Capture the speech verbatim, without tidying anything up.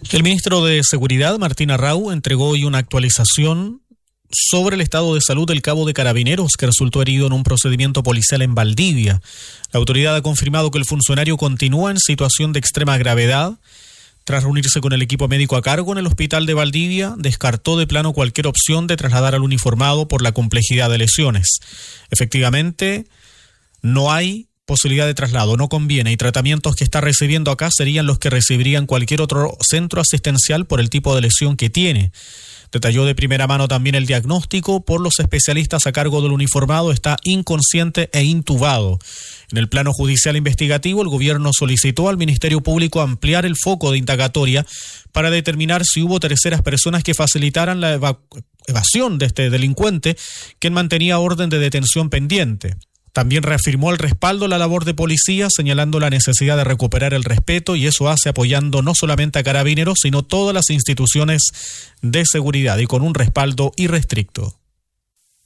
El ministro de Seguridad, Martín Arrau, entregó hoy una actualización sobre el estado de salud del cabo de Carabineros que resultó herido en un procedimiento policial en Valdivia. La autoridad ha confirmado que el funcionario continúa en situación de extrema gravedad. Tras reunirse con el equipo médico a cargo en el hospital de Valdivia, descartó de plano cualquier opción de trasladar al uniformado por la complejidad de lesiones. Efectivamente, no hay posibilidad de traslado, no conviene, y tratamientos que está recibiendo acá serían los que recibirían cualquier otro centro asistencial por el tipo de lesión que tiene. Detalló de primera mano también el diagnóstico por los especialistas a cargo del uniformado, está inconsciente e intubado. En el plano judicial investigativo, el gobierno solicitó al Ministerio Público ampliar el foco de indagatoria para determinar si hubo terceras personas que facilitaran la eva- evasión de este delincuente, quien mantenía orden de detención pendiente. También reafirmó el respaldo a la labor de policía, señalando la necesidad de recuperar el respeto, y eso hace apoyando no solamente a Carabineros, sino todas las instituciones de seguridad y con un respaldo irrestricto.